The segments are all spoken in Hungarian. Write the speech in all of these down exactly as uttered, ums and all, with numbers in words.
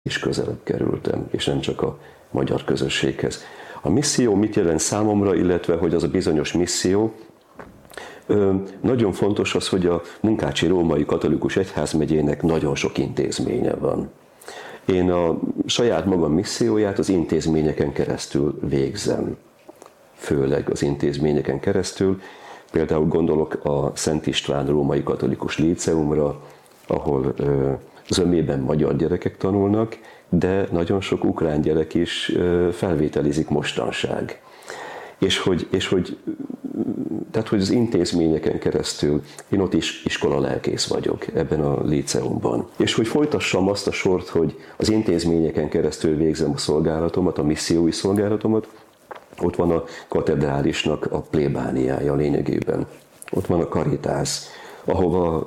is közelebb kerültem, és nem csak a magyar közösséghez. A misszió mit jelent számomra, illetve hogy az a bizonyos misszió? Nagyon fontos az, hogy a Munkácsi Római Katolikus Egyházmegyének nagyon sok intézménye van. Én a saját magam misszióját az intézményeken keresztül végzem. Főleg az intézményeken keresztül. Például gondolok a Szent István Római Katolikus Líceumra, ahol zömében magyar gyerekek tanulnak, de nagyon sok ukrán gyerek is felvételizik mostanság. És hogy, és hogy, tehát, hogy az intézményeken keresztül, én ott is iskola lelkész vagyok ebben a líceumban. És hogy folytassam azt a sort, hogy az intézményeken keresztül végzem a szolgálatomat, a missziói szolgálatomat, ott van a katedrálisnak a plébániája lényegében. Ott van a Caritas, ahova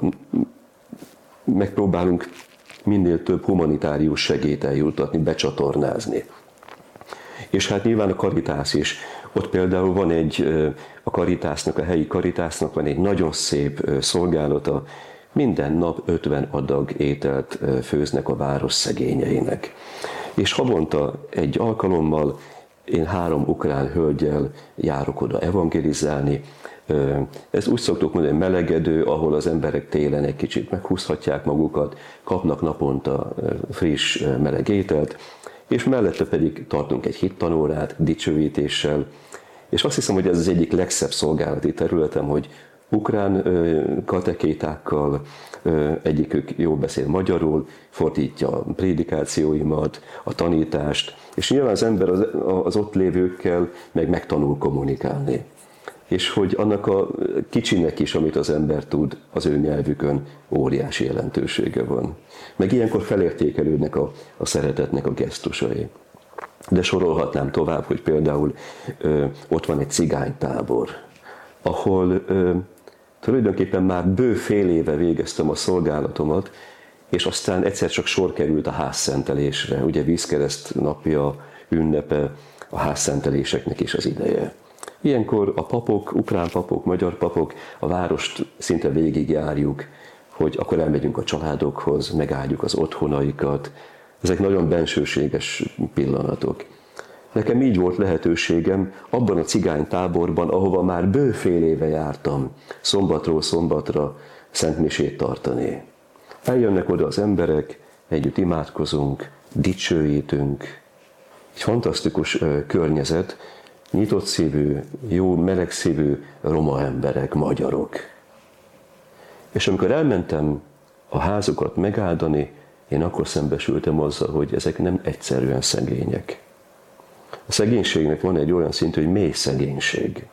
megpróbálunk minél több humanitárius segélyt eljuttatni, becsatornázni. És hát nyilván a Caritas is. Ott például van egy, a Caritasnak, a helyi Caritasnak van egy nagyon szép szolgálata, minden nap ötven adag ételt főznek a város szegényeinek. És havonta egy alkalommal én három ukrán hölgyel járok oda evangelizálni. Ez úgy szoktuk mondani, melegedő, ahol az emberek télen egy kicsit meghúzhatják magukat, kapnak naponta friss, meleg ételt, és mellette pedig tartunk egy hittanórát dicsőítéssel, és azt hiszem, hogy ez az egyik legszebb szolgálati területem, hogy ukrán katekétákkal, egyikük jól beszél magyarul, fordítja a prédikációimat, a tanítást, és nyilván az ember az, az ott lévőkkel meg megtanul kommunikálni. És hogy annak a kicsinek is, amit az ember tud, az ő nyelvükön óriási jelentősége van. Meg ilyenkor felértékelődnek a, a szeretetnek a gesztusai. De sorolhatnám tovább, hogy például ö, ott van egy cigánytábor, ahol ö, tulajdonképpen már bő fél éve végeztem a szolgálatomat, és aztán egyszer csak sor került a házszentelésre. Ugye vízkereszt napja, ünnepe, a házszenteléseknek is az ideje. Ilyenkor a papok, ukrán papok, magyar papok, a várost szinte végigjárjuk, hogy akkor elmegyünk a családokhoz, megáldjuk az otthonaikat. Ezek nagyon bensőséges pillanatok. Nekem így volt lehetőségem abban a cigánytáborban, ahova már bő fél éve jártam, szombatról szombatra szentmisét tartani. Eljönnek oda az emberek, együtt imádkozunk, dicsőítünk. Egy fantasztikus környezet, nyitott szívű, jó, meleg szívű roma emberek, magyarok. És amikor elmentem a házukat megáldani, én akkor szembesültem azzal, hogy ezek nem egyszerűen szegények. A szegénységnek van egy olyan szintű, hogy mély szegénység.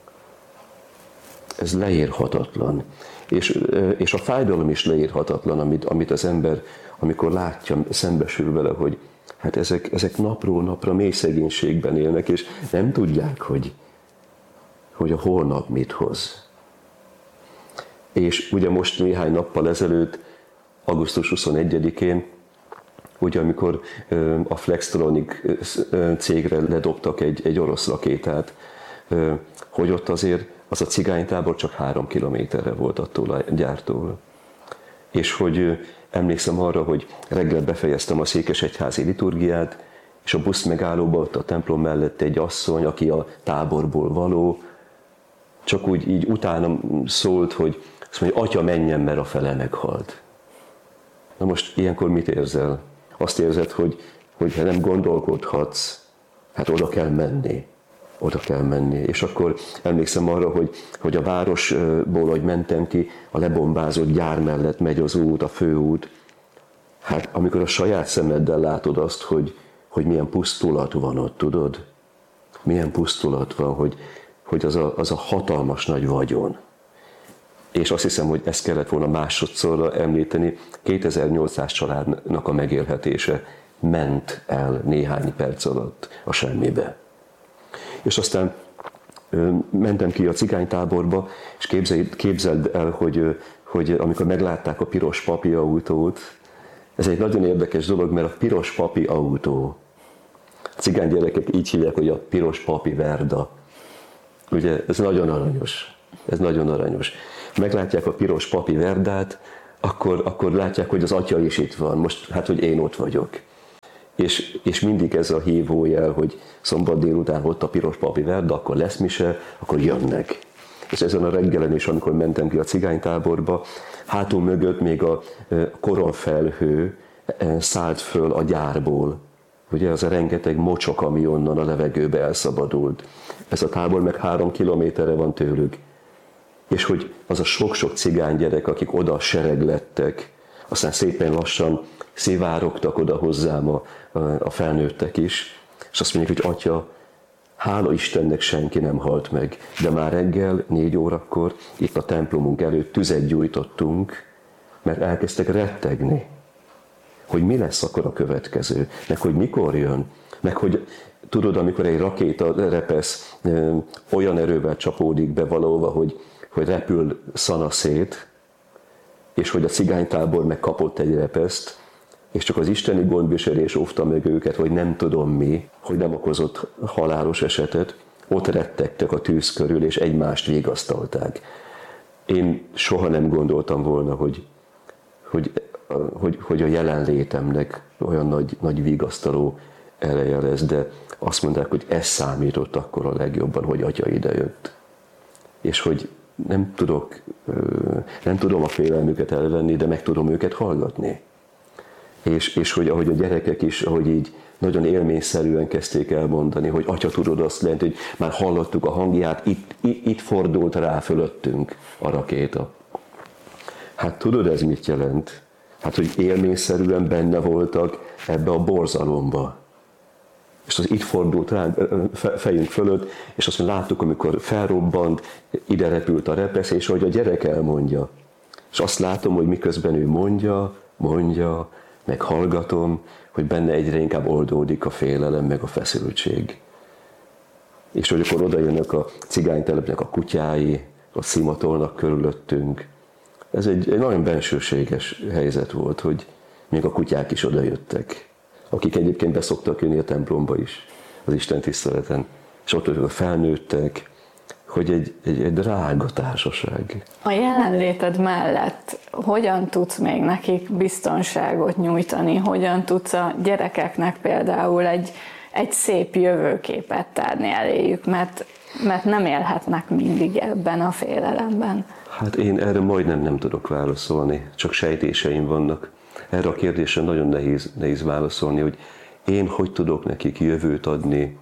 Ez leírhatatlan. És, és a fájdalom is leírhatatlan, amit, amit az ember, amikor látja, szembesül vele, hogy hát ezek, ezek napról napra mély szegénységben élnek, és nem tudják, hogy, hogy a holnap mit hoz. És ugye most néhány nappal ezelőtt, augusztus huszonegyedikén, ugye amikor a Flextronic cégre ledobtak egy, egy orosz rakétát, hogy ott azért az a cigánytábor csak három kilométerre volt attól a gyártól. És hogy emlékszem arra, hogy reggel befejeztem a székesegyházi liturgiát, és a busz megállóba ott a templom mellett egy asszony, aki a táborból való, csak úgy így utánam szólt, hogy azt mondja, atya, menjen, mert a fele meghalt. Na most ilyenkor mit érzel? Azt érzed, hogy, hogy ha nem gondolkodhatsz, hát oda kell menni. Oda kell menni. És akkor emlékszem arra, hogy, hogy a városból, hogy mentem ki, a lebombázott gyár mellett megy az út, a főút. Hát amikor a saját szemeddel látod azt, hogy, hogy milyen pusztulat van ott, tudod? Milyen pusztulat van, hogy, hogy az, a, az a hatalmas nagy vagyon. És azt hiszem, hogy ezt kellett volna másodszorra említeni, kétezer-nyolcszáz családnak a megélhetése ment el néhány perc alatt a semmibe. És aztán mentem ki a cigánytáborba, és képzeld, képzeld el, hogy, hogy amikor meglátták a piros papi autót, ez egy nagyon érdekes dolog, mert a piros papi autó, a cigány gyerekek így hívják, hogy a piros papi Verda. Ugye ez nagyon aranyos, ez nagyon aranyos. Meglátják a piros papi Verdát, akkor, akkor látják, hogy az atya is itt van, most hát, hogy én ott vagyok. és, és mindig ez a hívójel, hogy szombat délután ott a piros papi verd, akkor lesz mise, akkor jönnek. És ezen a reggelen is, amikor mentem ki a cigánytáborba, hátul mögött még a koronfelhő szállt föl a gyárból. Ugye az a rengeteg mocsok, ami onnan a levegőbe elszabadult. Ez a tábor meg három kilométerre van tőlük. És hogy az a sok-sok cigány gyerek, akik oda sereglettek, aztán szépen lassan szivárogtak oda hozzám a, a felnőttek is, és azt mondják, hogy Atya, hála Istennek senki nem halt meg, de már reggel, négy órakor itt a templomunk előtt tüzet gyújtottunk, mert elkezdtek rettegni, hogy mi lesz akkor a következő, meg hogy mikor jön, meg hogy tudod, amikor egy rakéta repesz olyan erővel csapódik be valahova, hogy, hogy repül szana szét, és hogy a cigánytábor meg kapott egy repeszt, és csak az isteni gondviselés óvta meg őket, hogy nem tudom mi, hogy nem okozott halálos esetet, ott rettegtek a tűz körül, és egymást vigasztalták. Én soha nem gondoltam volna, hogy, hogy, hogy, hogy a jelenlétemnek olyan nagy, nagy vigasztaló ereje lesz, de azt mondták, hogy ez számított akkor a legjobban, hogy Atya idejött. És hogy nem tudok, nem tudom a félelmüket elvenni, de meg tudom őket hallgatni. És, és hogy ahogy a gyerekek is, ahogy így nagyon élményszerűen kezdték elmondani, hogy Atya, tudod, azt jelenti, hogy már hallottuk a hangját, itt, itt, itt fordult rá fölöttünk a rakéta. Hát tudod, ez mit jelent? Hát, hogy élményszerűen benne voltak ebbe a borzalomba. És az itt fordult rá fejünk fölött, és azt láttuk, amikor felrobbant, ide repült a repesz, és ahogy a gyerek elmondja. És azt látom, hogy miközben ő mondja, mondja, meg hallgatom, hogy benne egyre inkább oldódik a félelem, meg a feszültség. És hogy akkor oda jönnek a cigánytelepnek a kutyái, a szimatolnak körülöttünk. Ez egy, egy nagyon bensőséges helyzet volt, hogy még a kutyák is oda jöttek, akik egyébként beszoktak jönni a templomba is, az Isten tiszteleten. És ott a felnőttek, hogy egy, egy, egy drága társaság. A jelenléted mellett hogyan tudsz még nekik biztonságot nyújtani? Hogyan tudsz a gyerekeknek például egy, egy szép jövőképet tárni eléjük? Mert, mert nem élhetnek mindig ebben a félelemben. Hát én erre majdnem nem tudok válaszolni, csak sejtéseim vannak. Erre a kérdésre nagyon nehéz, nehéz válaszolni, hogy én hogy tudok nekik jövőt adni.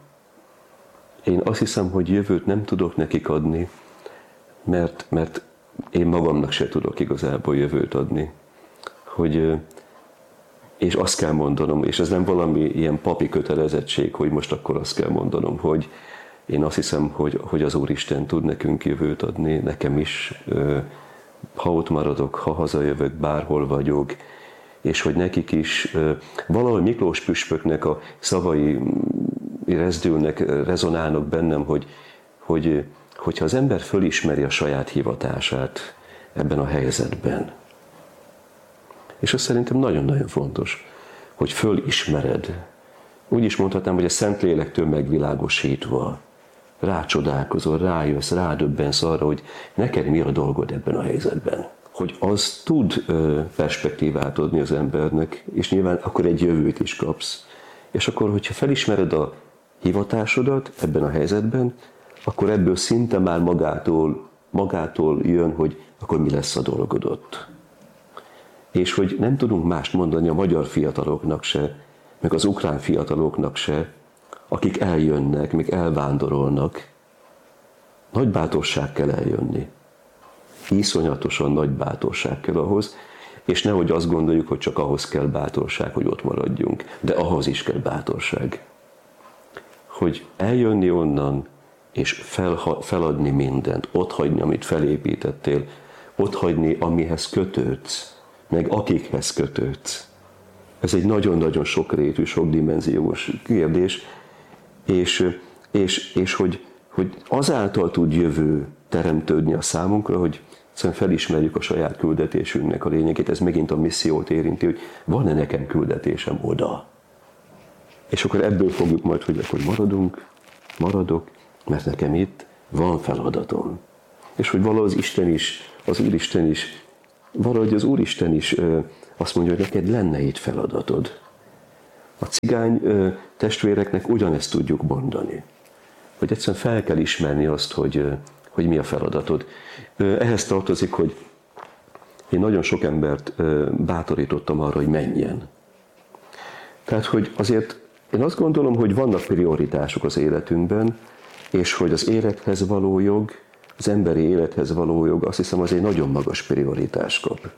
Én azt hiszem, hogy jövőt nem tudok nekik adni, mert, mert én magamnak se tudok igazából jövőt adni. Hogy, és azt kell mondanom, és ez nem valami ilyen papi kötelezettség, hogy most akkor azt kell mondanom, hogy én azt hiszem, hogy, hogy az Úristen tud nekünk jövőt adni, nekem is, ha ott maradok, ha hazajövök, bárhol vagyok, és hogy nekik is valahogy Miklós püspöknek a szavai rezdülnek, rezonálnak bennem, hogy, hogy, hogyha az ember fölismeri a saját hivatását ebben a helyzetben, és ez szerintem nagyon-nagyon fontos, hogy fölismered. Úgy is mondhatnám, hogy a Szentlélektől megvilágosítva rácsodálkozol, rájössz, rádöbbensz arra, hogy neked mi a dolgod ebben a helyzetben. Hogy az tud perspektívát adni az embernek, és nyilván akkor egy jövőt is kapsz. És akkor, hogyha felismered a hivatásodat ebben a helyzetben, akkor ebből szinte már magától, magától jön, hogy akkor mi lesz a dolgod ott. És hogy nem tudunk mást mondani a magyar fiataloknak se, meg az ukrán fiataloknak se, akik eljönnek, még elvándorolnak. Nagy bátorság kell eljönni. Iszonyatosan nagy bátorság kell ahhoz, és nehogy azt gondoljuk, hogy csak ahhoz kell bátorság, hogy ott maradjunk, de ahhoz is kell bátorság. Hogy eljönni onnan, és fel, feladni mindent, otthagyni, amit felépítettél, otthagyni, amihez kötődsz, meg akikhez kötődsz. Ez egy nagyon-nagyon sokrétű, sokdimenziós kérdés, és, és, és hogy, hogy azáltal tud jövő teremtődni a számunkra, hogy egyszerűen felismerjük a saját küldetésünknek a lényegét. Ez megint a missziót érinti, hogy van-e nekem küldetésem oda. És akkor ebből fogjuk majd, hogy akkor maradunk, maradok, mert nekem itt van feladatom. És hogy valahogy az Isten is, az Úristen is, valahogy az Úristen is azt mondja, hogy neked lenne itt feladatod. A cigány testvéreknek ugyanezt tudjuk mondani, hogy egyszerűen fel kell ismerni azt, hogy, hogy mi a feladatod. Ehhez tartozik, hogy én nagyon sok embert bátorítottam arra, hogy menjen. Tehát, hogy azért én azt gondolom, hogy vannak prioritások az életünkben, és hogy az élethez való jog, az emberi élethez való jog, azt hiszem, az egy nagyon magas prioritást kap.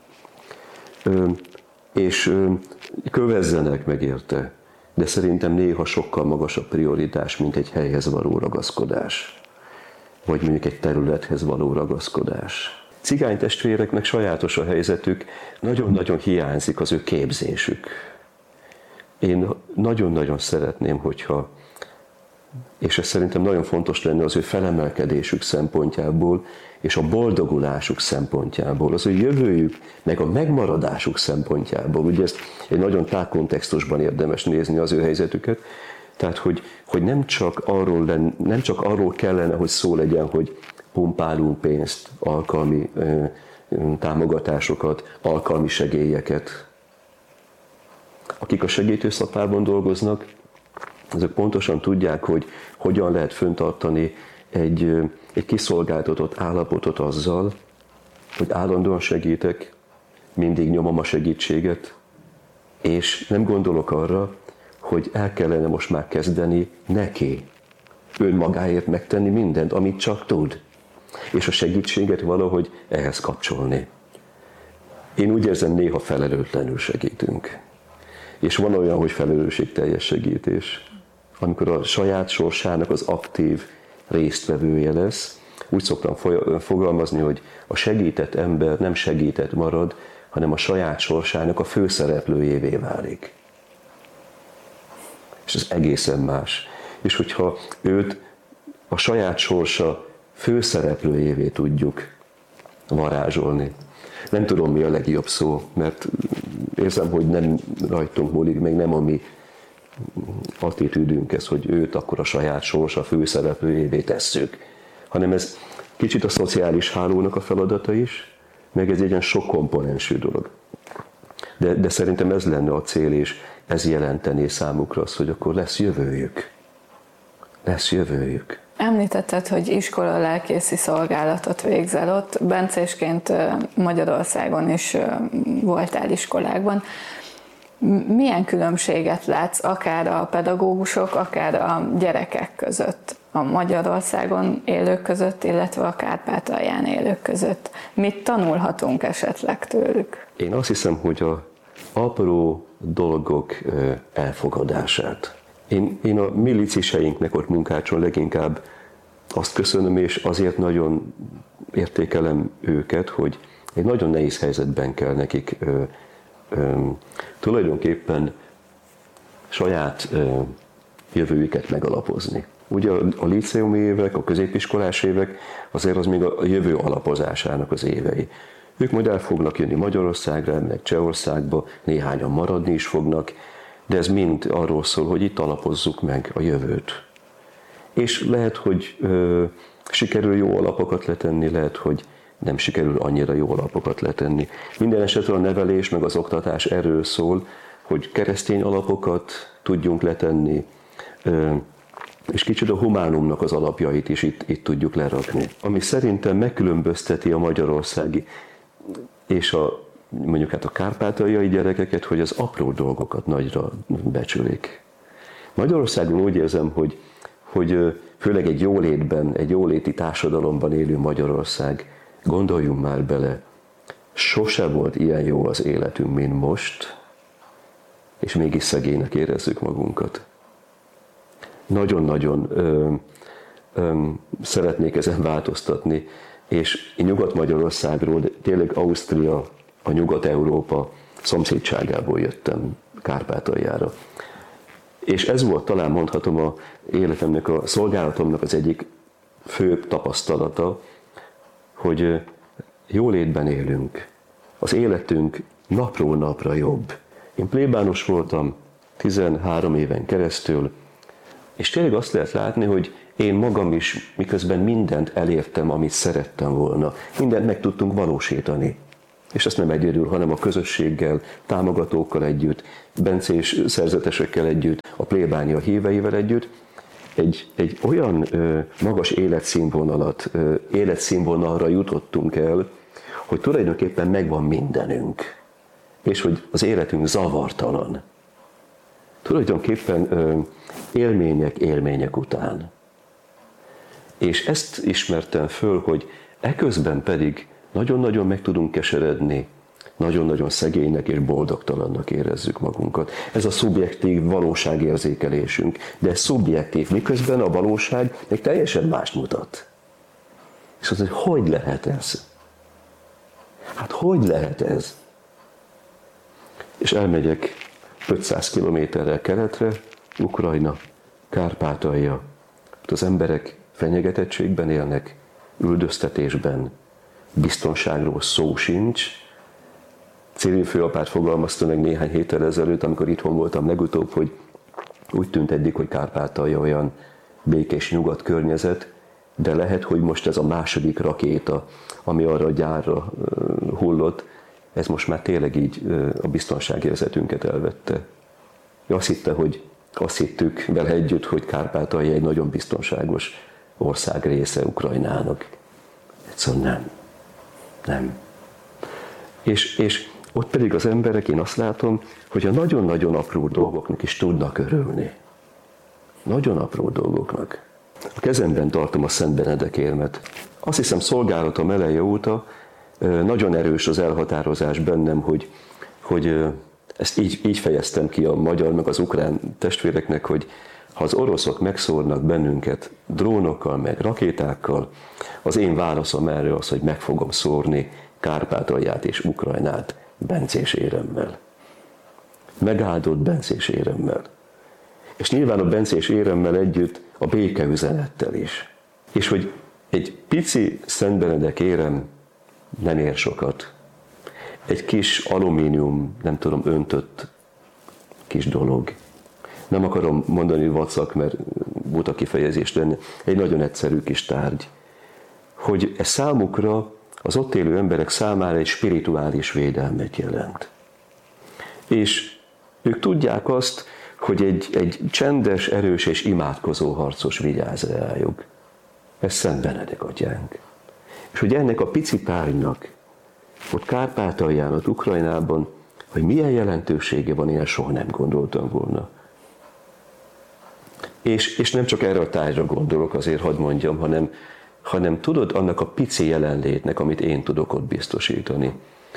És kövezzenek meg érte, de szerintem néha sokkal magasabb prioritás, mint egy helyhez való ragaszkodás, vagy mondjuk egy területhez való ragaszkodás. Cigány testvéreknek sajátos a helyzetük, nagyon-nagyon hiányzik az ő képzésük. Én nagyon-nagyon szeretném, hogyha, és ez szerintem nagyon fontos lenne az ő felemelkedésük szempontjából, és a boldogulásuk szempontjából, az ő jövőjük, meg a megmaradásuk szempontjából. Ugye ezt egy nagyon tág kontextusban érdemes nézni az ő helyzetüket. Tehát, hogy, hogy nem, csak arról len, nem csak arról kellene, hogy szó legyen, hogy pumpálunk pénzt, alkalmi ö, támogatásokat, alkalmi segélyeket. Akik a segítőszapában dolgoznak, azok pontosan tudják, hogy hogyan lehet fenntartani egy, egy kiszolgáltatott állapotot azzal, hogy állandóan segítek, mindig nyomom a segítséget, és nem gondolok arra, hogy el kellene most már kezdeni neki önmagáért megtenni mindent, amit csak tud, és a segítséget valahogy ehhez kapcsolni. Én úgy érzem, néha felelőtlenül segítünk. És van olyan, hogy felelősségteljes segítés, amikor a saját sorsának az aktív résztvevője lesz. Úgy szoktam fogalmazni, hogy a segített ember nem segített marad, hanem a saját sorsának a főszereplőjévé válik. És ez egészen más. És hogyha őt a saját sorsa főszereplőjévé tudjuk varázsolni. Nem tudom, mi a legjobb szó, mert érzem, hogy nem rajtunk múlik, meg nem a mi attitűdünk ez, hogy őt akkor a saját sorsa főszereplőjévé tesszük, hanem ez kicsit a szociális hálónak a feladata is, meg ez egy ilyen sok komponensű dolog. De, de szerintem ez lenne a cél, és ez jelentené számukra azt, hogy akkor lesz jövőjük. Lesz jövőjük. Említetted, hogy iskola lelkészi szolgálatot végzel ott. Bencésként Magyarországon is voltál iskolákban. Milyen különbséget látsz akár a pedagógusok, akár a gyerekek között, a Magyarországon élők között, illetve a Kárpátalján élők között? Mit tanulhatunk esetleg tőlük? Én azt hiszem, hogy a apró dolgok elfogadását. Én, én a mi liciseinknek ott munkácson leginkább azt köszönöm, és azért nagyon értékelem őket, hogy egy nagyon nehéz helyzetben kell nekik ö, ö, tulajdonképpen saját ö, jövőjüket megalapozni. Ugye a, a líceumi évek, a középiskolás évek azért az még a jövő alapozásának az évei. Ők majd el fognak jönni Magyarországra, meg Csehországba, néhányan maradni is fognak, de ez mind arról szól, hogy itt alapozzuk meg a jövőt. És lehet, hogy ö, sikerül jó alapokat letenni, lehet, hogy nem sikerül annyira jó alapokat letenni. Minden esetre a nevelés meg az oktatás erről szól, hogy keresztény alapokat tudjunk letenni, ö, és kicsit a humánumnak az alapjait is itt, itt tudjuk lerakni. Ami szerintem megkülönbözteti a magyarországi és a mondjuk hát a kárpátaljai gyerekeket, hogy az apró dolgokat nagyra becsülik. Magyarországon úgy érzem, hogy, hogy főleg egy jólétben, egy jóléti társadalomban élő Magyarország, gondoljunk már bele, sose volt ilyen jó az életünk, mint most, és mégis szegénynek érezzük magunkat. Nagyon-nagyon ö, ö, szeretnék ezen változtatni, és én Nyugat-Magyarországról, de tényleg Ausztria, a Nyugat-Európa szomszédságából jöttem Kárpátaljára. És ez volt, talán mondhatom, a életemnek, a szolgálatomnak az egyik főbb tapasztalata, hogy jólétben élünk. Az életünk napról napra jobb. Én plébános voltam tizenhárom éven keresztül, és tényleg azt lehet látni, hogy én magam is miközben mindent elértem, amit szerettem volna. Mindent meg tudtunk valósítani. És ezt nem egyedül, hanem a közösséggel, támogatókkal együtt, bencés szerzetesekkel együtt, a plébánia híveivel együtt, egy, egy olyan ö, magas életszínvonalat, ö, életszínvonalra jutottunk el, hogy tulajdonképpen megvan mindenünk, és hogy az életünk zavartalan. Tulajdonképpen ö, élmények, élmények után. És ezt ismertem föl, hogy eközben pedig nagyon-nagyon meg tudunk keseredni, nagyon-nagyon szegénynek és boldogtalannak érezzük magunkat. Ez a szubjektív valóságérzékelésünk, de ez szubjektív, miközben a valóság még teljesen mást mutat. És az, hogy hogy lehet ez? Hát hogy lehet ez? És elmegyek ötszáz kilométerrel keletre, Ukrajna, Kárpátalja. Az emberek fenyegetettségben élnek, üldöztetésben, biztonságról szó sincs. Cyril főapát fogalmazta meg néhány héttel ezelőtt, amikor itthon voltam legutóbb, hogy úgy tűnt eddig, hogy Kárpátalja olyan békés nyugat környezet, de lehet, hogy most ez a második rakéta, ami arra a gyárra hullott, ez most már tényleg így a biztonságérzetünket elvette. Azt hitte, hogy azt hittük vele együtt, hogy Kárpátalja egy nagyon biztonságos ország része Ukrajnának. Egyszerűen nem. Nem. És, és ott pedig az emberek, én azt látom, hogy a nagyon-nagyon apró dolgoknak is tudnak örülni. Nagyon apró dolgoknak. A kezemben tartom a Szent Benedek érmet. Azt hiszem, szolgálatom eleje óta nagyon erős az elhatározás bennem, hogy, hogy ezt így, így fejeztem ki a magyar meg az ukrán testvéreknek, hogy ha az oroszok megszórnak bennünket drónokkal, meg rakétákkal, az én válaszom erre az, hogy meg fogom szórni Kárpátalját és Ukrajnát bencés éremmel. Megáldott bencés éremmel. És nyilván a bencés éremmel együtt a békeüzenettel is. És hogy egy pici Szent Benedek érem nem ér sokat. Egy kis alumínium, nem tudom, öntött kis dolog. Nem akarom mondani vacak, mert buta kifejezés lenne. Egy nagyon egyszerű kis tárgy. Hogy ez számukra, az ott élő emberek számára egy spirituális védelmet jelent. És ők tudják azt, hogy egy, egy csendes, erős és imádkozó harcos vigyáz rájuk. Ez Szent Benedek atyánk. És hogy ennek a pici tárgynak, ott Kárpátalján, ott Ukrajnában, hogy milyen jelentősége van, én soha nem gondoltam volna. És, és nem csak erre a tárgyra gondolok, azért hadd mondjam, hanem, hanem tudod annak a pici jelenlétnek, amit én tudok ott biztosítani.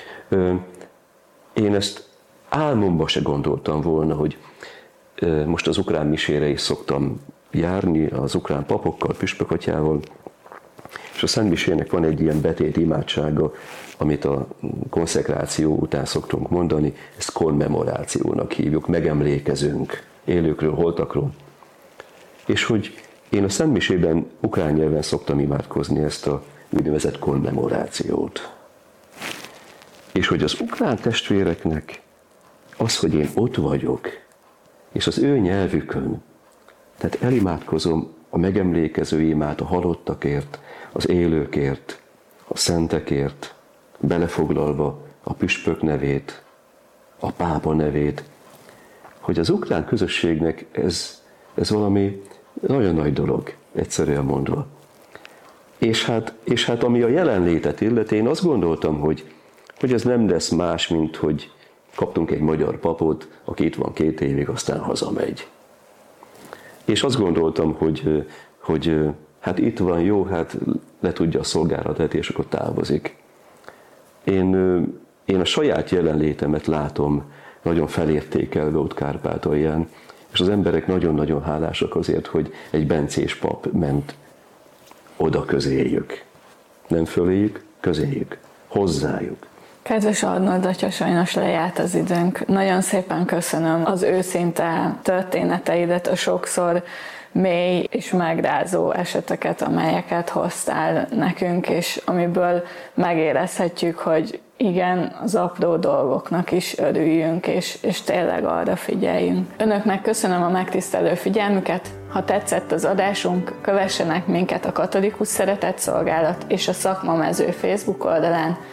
Én ezt álmomba se gondoltam volna, hogy most az ukrán misére is szoktam járni, az ukrán papokkal, püspökatyával, és a Szent Misének van egy ilyen betét imádsága, amit a konszekráció után szoktunk mondani, ezt kommemorációnak hívjuk, megemlékezünk élőkről, holtakról. És hogy én a Szent Misében ukrán nyelven szoktam imádkozni ezt a úgynevezett kommemorációt. És hogy az ukrán testvéreknek az, hogy én ott vagyok, és az ő nyelvükön, tehát elimádkozom a megemlékező imát a halottakért, az élőkért, a szentekért, belefoglalva a püspök nevét, a pápa nevét, hogy az ukrán közösségnek ez, ez valami nagyon nagy dolog, egyszerűen mondva. És hát, és hát ami a jelenlétet illeti, én azt gondoltam, hogy, hogy ez nem lesz más, mint hogy kaptunk egy magyar papot, aki itt van két évig, aztán hazamegy. És azt gondoltam, hogy, hogy hát itt van, jó, hát le tudja a szolgálatát, és akkor távozik. Én, én a saját jelenlétemet látom nagyon felértékelve ott Kárpátalján, és az emberek nagyon-nagyon hálásak azért, hogy egy bencés pap ment oda közéjük. Nem föléjük, közéjük, hozzájuk. Kedves Arnold atya, sajnos lejárt az időnk. Nagyon szépen köszönöm az őszinte történeteidet, a sokszor mély és megrázó eseteket, amelyeket hoztál nekünk, és amiből megérezhetjük, hogy igen, az apró dolgoknak is örüljünk, és, és tényleg arra figyeljünk. Önöknek köszönöm a megtisztelő figyelmüket. Ha tetszett az adásunk, kövessenek minket a Katolikus Szeretetszolgálat és a Szakmamező Facebook oldalán,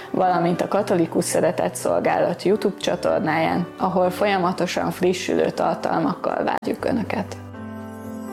valamint a Katolikus Szeretetszolgálat YouTube csatornáján, ahol folyamatosan frissülő tartalmakkal várjuk Önöket.